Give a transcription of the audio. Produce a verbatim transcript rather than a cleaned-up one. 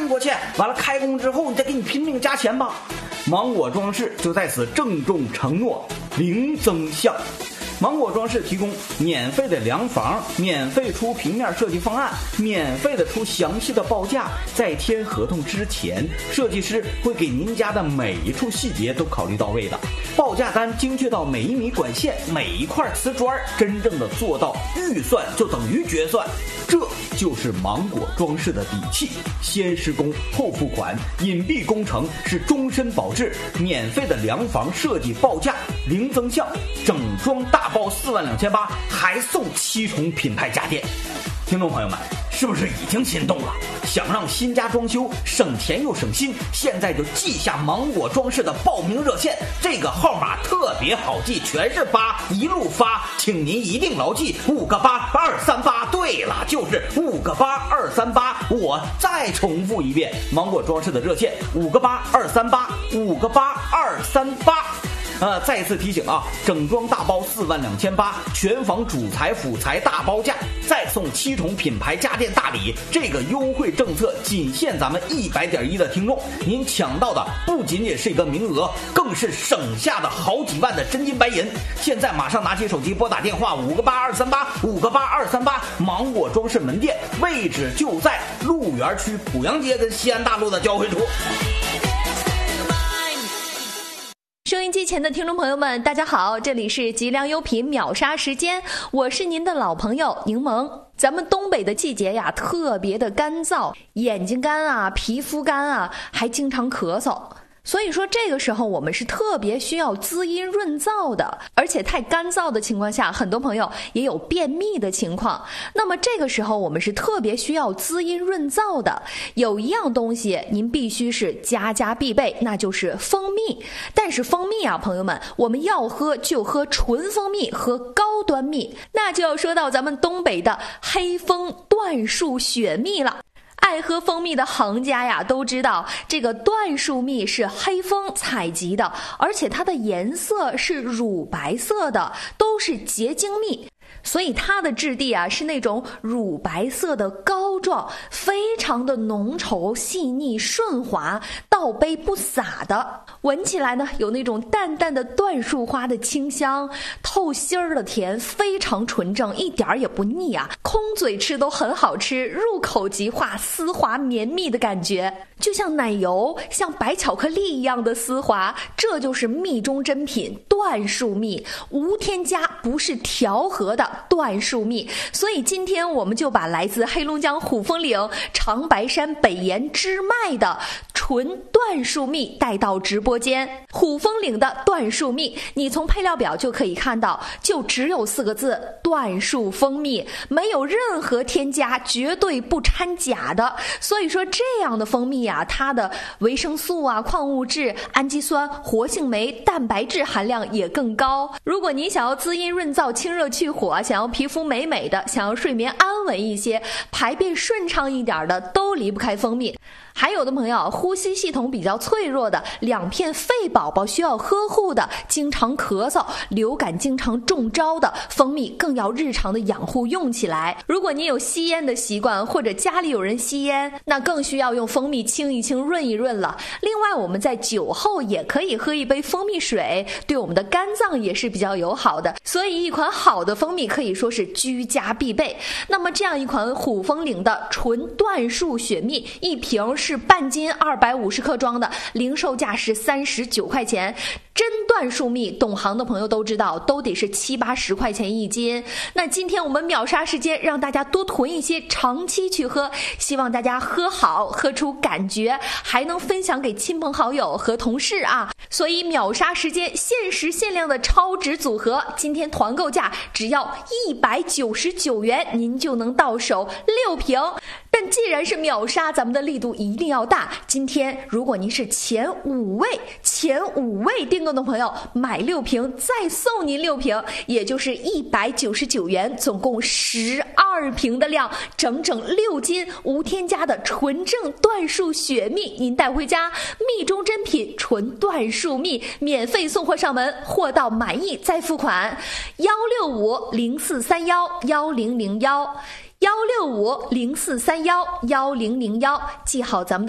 过去，完了开工之后你再给你拼命加钱吧。芒果装饰就在此郑重承诺零增项。芒果装饰提供免费的量房，免费出平面设计方案，免费的出详细的报价。在签合同之前，设计师会给您家的每一处细节都考虑到位的，报价单精确到每一米管线、每一块瓷砖，真正的做到预算就等于决算。这就是芒果装饰的底气，先施工后付款，隐蔽工程是终身保质，免费的量房设计报价零增项，整装大包四万两千八，还送七重品牌家电。听众朋友们，是不是已经心动了？想让新家装修省钱又省心，现在就记下芒果装饰的报名热线，这个号码特别好记，全是八，一路发，请您一定牢记五个八二三八。对了，就是五个八二三八。我再重复一遍，芒果装饰的热线五个八二三八，五个八二三八。呃，再次提醒啊，整装大包四万两千八，全房主材辅材大包价，再送七重品牌家电大礼。这个优惠政策仅限咱们一百点一的听众，您抢到的不仅仅是一个名额，更是省下的好几万的真金白银。现在马上拿起手机拨打电话五个八二三八，五个八二三八，芒果装饰门店位置就在鹿园区濮阳街跟西安大路的交汇处。 收音机前的听众朋友们，大家好，这里是吉良优品秒杀时间，我是您的老朋友柠檬。咱们东北的季节呀，特别的干燥，眼睛干啊，皮肤干啊，还经常咳嗽。所以说这个时候我们是特别需要滋阴润燥的，而且太干燥的情况下，很多朋友也有便秘的情况。那么这个时候我们是特别需要滋阴润燥的，有一样东西您必须是家家必备，那就是蜂蜜。但是蜂蜜啊，朋友们，我们要喝就喝纯蜂蜜和高端蜜，那就要说到咱们东北的黑蜂椴树雪蜜了。爱喝蜂蜜的行家呀，都知道这个椴树蜜是黑蜂采集的，而且它的颜色是乳白色的，都是结晶蜜。所以它的质地啊是那种乳白色的膏状，非常的浓稠细腻顺滑，倒杯不洒的，闻起来呢有那种淡淡的椴树花的清香，透心儿的甜，非常纯正，一点也不腻啊，空嘴吃都很好吃，入口即化，丝滑绵密的感觉，就像奶油像白巧克力一样的丝滑。这就是蜜中珍品椴树蜜，无添加，不是调和的椴树蜜。所以今天我们就把来自黑龙江虎峰岭长白山北岩支脉的纯椴树蜜带到直播间。虎峰岭的椴树蜜，你从配料表就可以看到，就只有四个字：椴树蜂蜜，没有任何添加，绝对不掺假的。所以说这样的蜂蜜啊，它的维生素啊、矿物质、氨基酸、活性酶、蛋白质含量也更高。如果您想要滋阴润燥、清热去火，想要皮肤美美的，想要睡眠安稳一些，排便顺畅一点的，都离不开蜂蜜。还有的朋友呼吸系统比较脆弱的，两片肺宝宝需要呵护的，经常咳嗽、流感经常中招的，蜂蜜更要日常的养护用起来。如果您有吸烟的习惯，或者家里有人吸烟，那更需要用蜂蜜清一清、润一润了。另外我们在酒后也可以喝一杯蜂蜜水，对我们的肝脏也是比较友好的。所以一款好的蜂蜜可以说是居家必备。那么这样一款虎峰岭的纯椴树雪蜜，一瓶是半斤二百五十克装的，零售价是三十九块钱。真椴树蜜懂行的朋友都知道，都得是七八十块钱一斤。那今天我们秒杀时间，让大家多囤一些，长期去喝，希望大家喝好，喝出感觉，还能分享给亲朋好友和同事啊。所以秒杀时间，限时限量的超值组合，今天团购价只要一百九十九元，您就能到手六瓶。但既然是秒杀，咱们的力度一定要大。今天如果您是前五位前五位订购的朋友，买六瓶再送您六瓶，也就是一百九十九元，总共十二瓶的量，整整六斤无添加的纯正椴树雪蜜，您带回家，蜜中珍品纯椴树蜜，免费送货上门，货到满意再付款。幺六五零四三幺幺零零幺幺六五零四三幺幺零零幺，记好咱们的